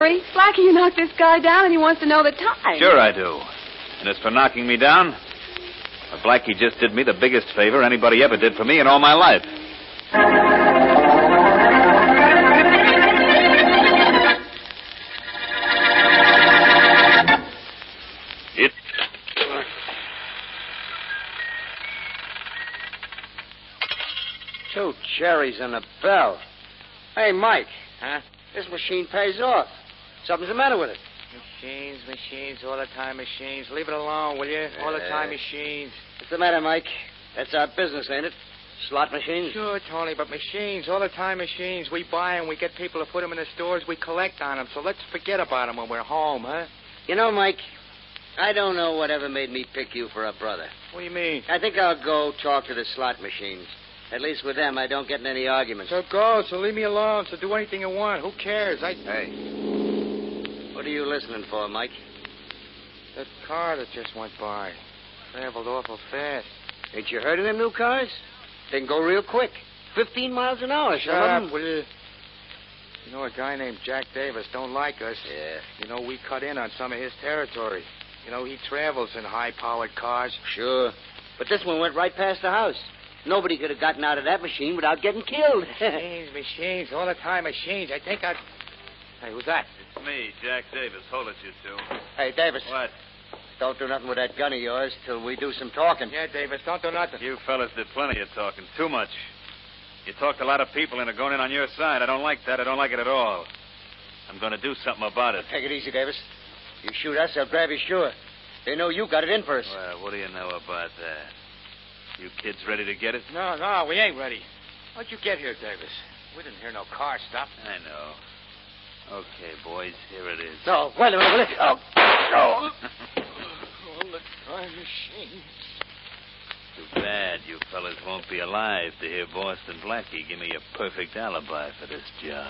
Blackie, you knocked this guy down and he wants to know the time. Sure I do. And as for knocking me down, well, Blackie just did me the biggest favor anybody ever did for me in all my life. Two cherries and a bell. Hey, Mike. Huh? This machine pays off. Something's the matter with it. Machines, all the time machines. Leave it alone, will you? All the time machines. What's the matter, Mike? That's our business, ain't it? Slot machines? Sure, Tony, but machines, all the time machines. We buy them, we get people to put them in the stores, we collect on them. So let's forget about them when we're home, huh? You know, Mike, I don't know whatever made me pick you for a brother. What do you mean? I think I'll go talk to the slot machines. At least with them, I don't get in any arguments. So go, so leave me alone, so do anything you want. Who cares? Hey. What are you listening for, Mike? That car that just went by. Traveled awful fast. Ain't you heard of them new cars? They can go real quick. 15 miles an hour, Shut up, will you? You know, a guy named Jack Davis don't like us. Yeah. You know, we cut in on some of his territory. You know, he travels in high-powered cars. Sure. But this one went right past the house. Nobody could have gotten out of that machine without getting killed. Machines, all the time machines. I think I'd... Hey, who's that? It's me, Jack Davis. Hold it, you two. Hey, Davis. What? Don't do nothing with that gun of yours till we do some talking. Yeah, Davis, don't do nothing. You fellas did plenty of talking. Too much. You talked a lot of people into going in on your side. I don't like that. I don't like it at all. I'm going to do something about it. Take it easy, Davis. You shoot us, they'll grab you sure. They know you got it in first. Well, what do you know about that? You kids ready to get it? No, we ain't ready. How'd you get here, Davis? We didn't hear no car stop. I know. Okay, boys, here it is. No, wait a minute, will it? Oh. All the time machines. Too bad you fellas won't be alive to hear Boston Blackie give me a perfect alibi for this job.